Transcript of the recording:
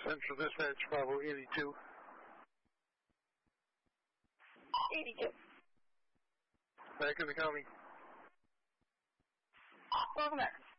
Central Dispatch, Bravo 82. 82. Back in the county. Welcome back.